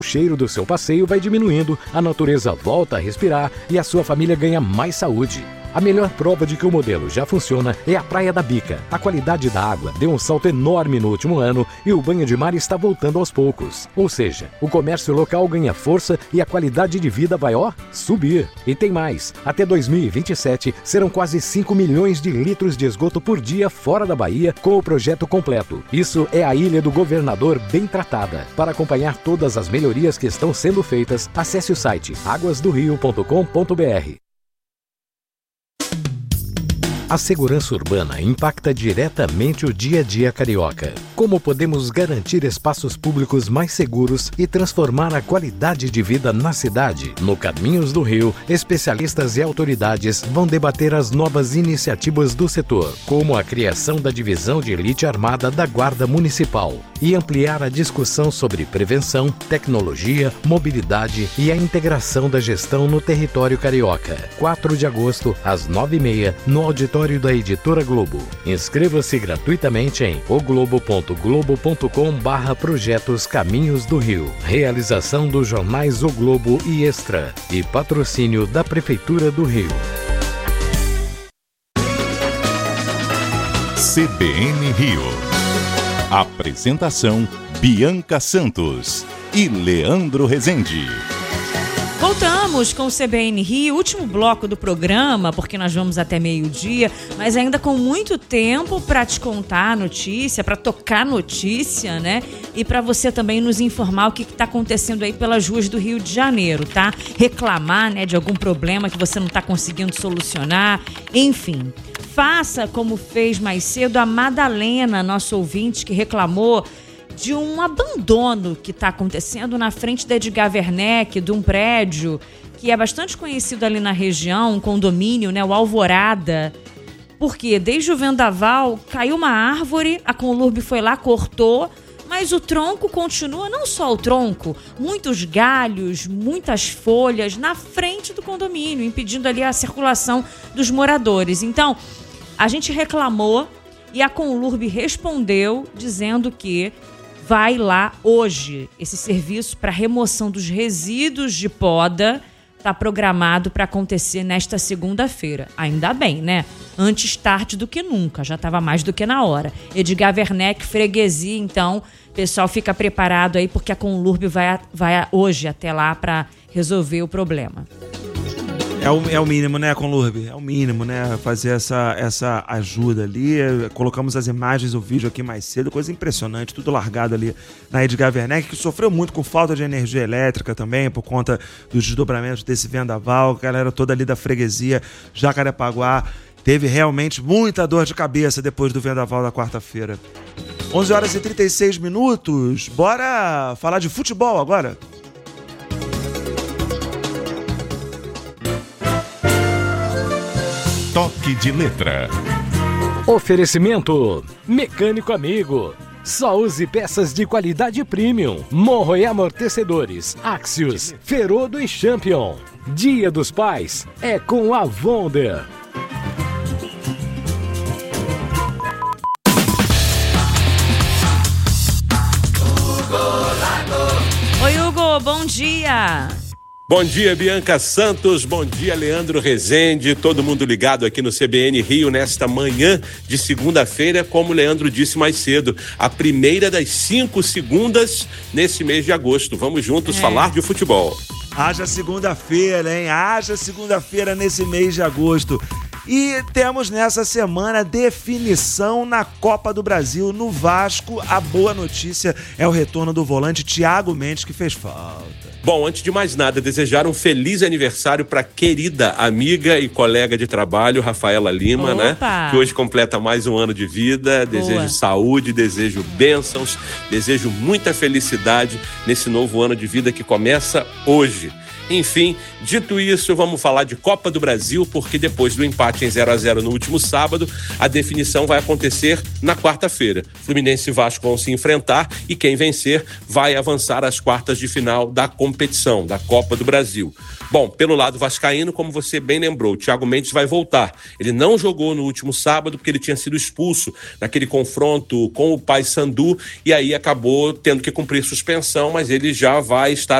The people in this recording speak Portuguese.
O cheiro do seu passeio vai diminuindo, a natureza volta a respirar e a sua família ganha mais saúde. A melhor prova de que o modelo já funciona é a Praia da Bica. A qualidade da água deu um salto enorme no último ano e o banho de mar está voltando aos poucos. Ou seja, o comércio local ganha força e a qualidade de vida vai, subir. E tem mais. Até 2027 serão quase 5 milhões de litros de esgoto por dia fora da Bahia com o projeto completo. Isso é a Ilha do Governador bem tratada. Para acompanhar todas as melhorias que estão sendo feitas, acesse o site aguasdorio.com.br. A segurança urbana impacta diretamente o dia a dia carioca. Como podemos garantir espaços públicos mais seguros e transformar a qualidade de vida na cidade? No Caminhos do Rio, especialistas e autoridades vão debater as novas iniciativas do setor, como a criação da Divisão de Elite Armada da Guarda Municipal, e ampliar a discussão sobre prevenção, tecnologia, mobilidade e a integração da gestão no território carioca. 4 de agosto, às 9h30, no auditório da Editora Globo. Inscreva-se gratuitamente em oglobo.globo.com/projetos Caminhos do Rio. Realização dos jornais O Globo e Extra e patrocínio da Prefeitura do Rio. CBN Rio. Apresentação: Bianca Santos e Leandro Rezende. Voltamos com o CBN Rio, último bloco do programa, porque nós vamos até meio-dia, mas ainda com muito tempo para te contar a notícia, para tocar notícia, né? E para você também nos informar o que está acontecendo aí pelas ruas do Rio de Janeiro, tá? Reclamar, né, de algum problema que você não está conseguindo solucionar, enfim. Faça como fez mais cedo a Madalena, nosso ouvinte, que reclamou de um abandono que está acontecendo na frente da Edgar Werneck, de um prédio que é bastante conhecido ali na região, um condomínio, né, o Alvorada. Porque desde o vendaval caiu uma árvore, a Conlurb foi lá, cortou, mas o tronco continua, não só o tronco, muitos galhos, muitas folhas na frente do condomínio, impedindo ali a circulação dos moradores. Então, a gente reclamou e a Conlurb respondeu dizendo que vai lá hoje. Esse serviço para remoção dos resíduos de poda está programado para acontecer nesta segunda-feira. Ainda bem, né? Antes tarde do que nunca, já estava mais do que na hora. Edgar Werneck, freguesia, então, o pessoal fica preparado aí porque a Conlurb vai hoje até lá para resolver o problema. É o mínimo, né, Conlurb? É o mínimo, né? Fazer essa ajuda ali. Colocamos as imagens, o vídeo aqui mais cedo, coisa impressionante, tudo largado ali na Edgar Werneck, que sofreu muito com falta de energia elétrica também, por conta dos desdobramentos desse vendaval. A galera toda ali da freguesia Jacarepaguá teve realmente muita dor de cabeça depois do vendaval da quarta-feira. 11h36. Bora falar de futebol agora? Toque de letra. Oferecimento: Mecânico Amigo. Só use peças de qualidade premium. Morro e amortecedores, Axios, Ferodo e Champion. Dia dos Pais é com a Wonder. Oi, Hugo, bom dia. Bom dia, Bianca Santos, bom dia, Leandro Rezende, todo mundo ligado aqui no CBN Rio nesta manhã de segunda-feira, como o Leandro disse mais cedo, a primeira das 5 segundas nesse mês de agosto. Vamos juntos falar de futebol. Haja segunda-feira, hein? Haja segunda-feira nesse mês de agosto. E temos nessa semana definição na Copa do Brasil, no Vasco. A boa notícia é o retorno do volante Thiago Mendes, que fez falta. Bom, antes de mais nada, desejar um feliz aniversário para querida amiga e colega de trabalho, Rafaela Lima, né? Que hoje completa mais um ano de vida. Desejo saúde, desejo bênçãos, desejo muita felicidade nesse novo ano de vida que começa hoje. Enfim, dito isso, vamos falar de Copa do Brasil, porque depois do empate em 0-0 no último sábado, a definição vai acontecer na quarta-feira. Fluminense e Vasco vão se enfrentar e quem vencer vai avançar às quartas de final da competição, da Copa do Brasil. Bom, pelo lado vascaíno, como você bem lembrou, o Thiago Mendes vai voltar. Ele não jogou no último sábado porque ele tinha sido expulso naquele confronto com o Paysandu e aí acabou tendo que cumprir suspensão, mas ele já vai estar